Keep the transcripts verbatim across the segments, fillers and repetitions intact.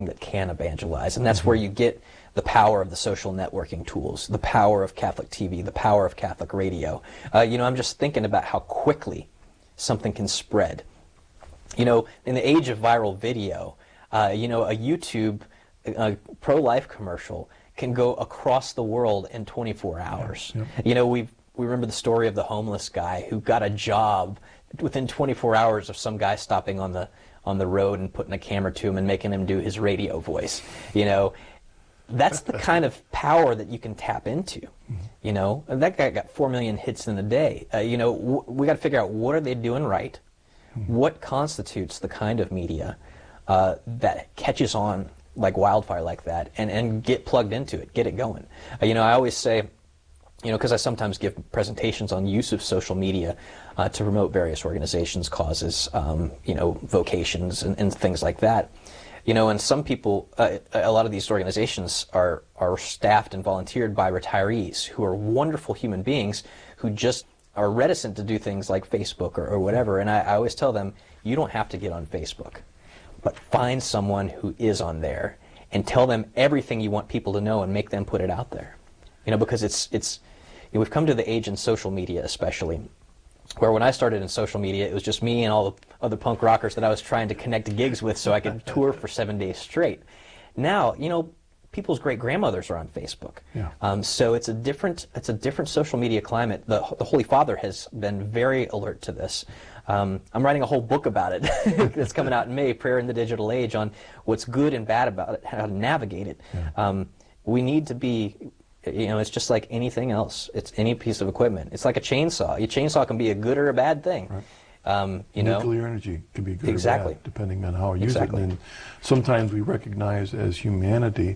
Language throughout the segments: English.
that can evangelize. And that's mm-hmm. where you get the power of the social networking tools, the power of Catholic T V, the power of Catholic radio. Uh, you know, I'm just thinking about how quickly something can spread. You know, in the age of viral video, uh, you know, a YouTube a pro-life commercial can go across the world in twenty-four hours. Yeah, yeah. You know, we we remember the story of the homeless guy who got a job within twenty-four hours of some guy stopping on the on the road and putting a camera to him and making him do his radio voice. You know, that's the kind of power that you can tap into. Mm-hmm. You know, and that guy got four million hits in a day. Uh, you know, w we got to figure out what are they doing right. Mm-hmm. What constitutes the kind of media uh, that catches on like wildfire like that, and, and get plugged into it, get it going. Uh, you know, I always say, you know, because I sometimes give presentations on use of social media uh, to promote various organizations, causes, um, you know, vocations and, and things like that. You know, and some people, uh, a lot of these organizations are, are staffed and volunteered by retirees who are wonderful human beings who just are reticent to do things like Facebook or, or whatever. And I, I always tell them, you don't have to get on Facebook, but find someone who is on there and tell them everything you want people to know and make them put it out there. You know, because it's, it's you know, we've come to the age in social media especially, where when I started in social media, it was just me and all the other punk rockers that I was trying to connect gigs with so I could tour for seven days straight. Now, you know, people's great-grandmothers are on Facebook. Yeah. Um, so it's a different, it's a different social media climate. The, the Holy Father has been very alert to this. Um, I'm writing a whole book about it that's coming out in May, Prayer in the Digital Age, on what's good and bad about it, how to navigate it. Yeah. Um, we need to be, you know, it's just like anything else. It's any piece of equipment. It's like a chainsaw. A chainsaw can be a good or a bad thing. Right. Um, you know? Nuclear energy can be good exactly. or bad, depending on how you use exactly. it. And sometimes we recognize as humanity,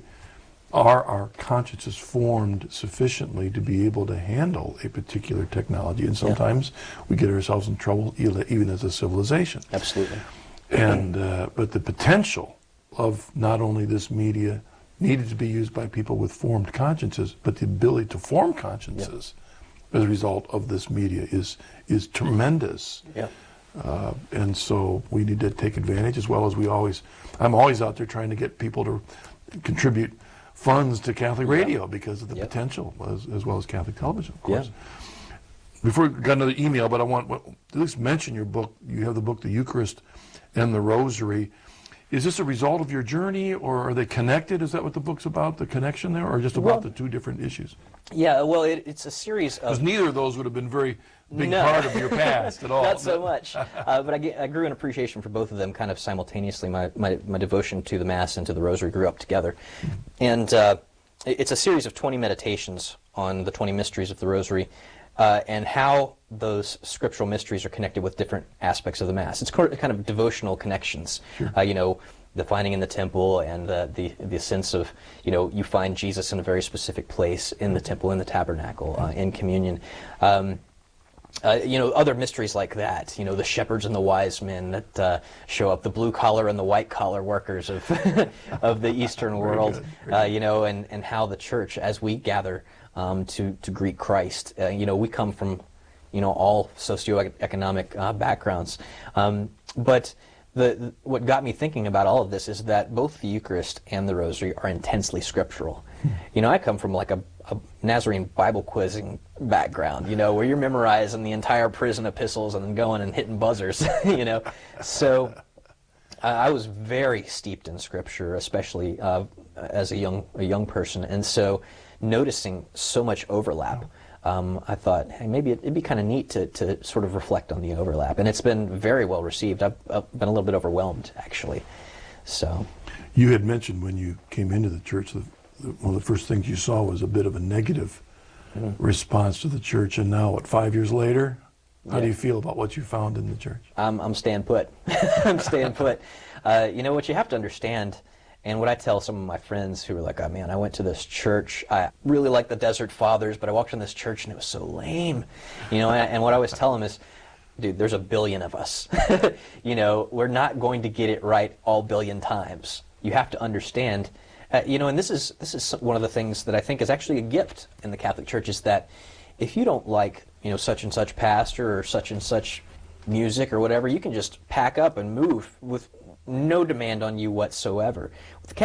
are our consciences formed sufficiently to be able to handle a particular technology? And sometimes yeah. we get ourselves in trouble even as a civilization. Absolutely. And uh, but the potential of not only this media needed to be used by people with formed consciences, but the ability to form consciences yeah. as a result of this media is is tremendous. Yeah. Uh, and so we need to take advantage, as well as we always. I'm always out there trying to get people to contribute funds to Catholic radio yeah. because of the yep. potential, as, as well as Catholic television, of course. Yeah. Before we got another email, but I want to at least mention your book. You have the book, The Eucharist and the Rosary. Is this a result of your journey, or are they connected? Is that what the book's about, the connection there, or just about well, the two different issues? Yeah, well, it, it's a series of... Because neither of those would have been very big no. part of your past at all. Not so much. Uh, but I, get, I grew an appreciation for both of them kind of simultaneously. My, my, my devotion to the Mass and to the Rosary grew up together. And uh, it's a series of twenty meditations on the twenty mysteries of the Rosary uh, and how those scriptural mysteries are connected with different aspects of the Mass. It's kind of devotional connections. Sure. Uh, you know, the finding in the temple and uh, the the sense of, you know, you find Jesus in a very specific place in the temple, in the tabernacle, uh, in communion. Um, Uh, you know, other mysteries like that, you know, the shepherds and the wise men that uh, show up, the blue-collar and the white-collar workers of of the Eastern world, uh, you know, and, and how the Church, as we gather um, to, to greet Christ, uh, you know, we come from, you know, all socioeconomic uh, backgrounds. Um, but the, the what got me thinking about all of this is that both the Eucharist and the Rosary are intensely scriptural. You know, I come from like a a Nazarene Bible quizzing background, you know, where you're memorizing the entire prison epistles and then going and hitting buzzers, you know. So uh, I was very steeped in Scripture, especially uh, as a young a young person, and so noticing so much overlap, um, I thought, hey, maybe it, it'd be kind of neat to, to sort of reflect on the overlap, and it's been very well received. I've, I've been a little bit overwhelmed, actually. So, you had mentioned when you came into the church that one of the first things you saw was a bit of a negative mm. response to the church, and now, what, five years later, how yeah. do you feel about what you found in the church? I'm, I'm staying put. I'm staying put. Uh, you know, what you have to understand, and what I tell some of my friends who are like, oh man, I went to this church, I really like the Desert Fathers, but I walked in this church and it was so lame. You know, and, and what I always tell them is, dude, there's a billion of us. You know, we're not going to get it right all billion times. You have to understand. Uh, you know, and this is this is one of the things that I think is actually a gift in the Catholic Church, is that if you don't like, you know, such and such pastor or such and such music or whatever, you can just pack up and move with no demand on you whatsoever. With the